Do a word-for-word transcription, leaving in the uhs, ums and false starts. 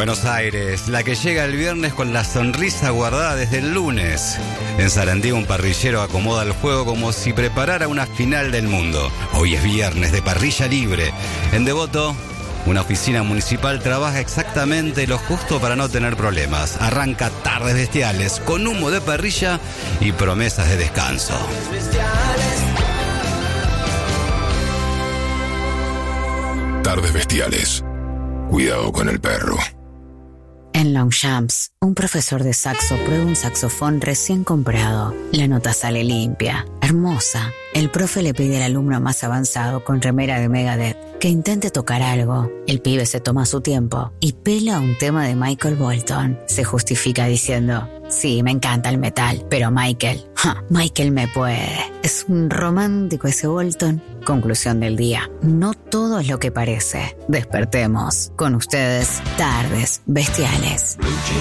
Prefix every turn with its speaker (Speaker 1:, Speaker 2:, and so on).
Speaker 1: Buenos Aires, la que llega el viernes con la sonrisa guardada desde el lunes. En Sarandí un parrillero acomoda el fuego como si preparara una final del mundo. Hoy es viernes de parrilla libre. En Devoto, una oficina municipal trabaja exactamente lo justo para no tener problemas. Arranca Tardes Bestiales con humo de parrilla y promesas de descanso.
Speaker 2: Tardes Bestiales. Cuidado con el perro.
Speaker 3: En Longchamps, un profesor de saxo prueba un saxofón recién comprado. La nota sale limpia, hermosa. El profe le pide al alumno más avanzado con remera de Megadeth que intente tocar algo. El pibe se toma su tiempo y pela un tema de Michael Bolton. Se justifica diciendo: sí, me encanta el metal, pero Michael, ja, Michael me puede. Es un romántico ese Bolton. Conclusión del día: no todo es lo que parece. Despertemos. Con ustedes, Tardes Bestiales.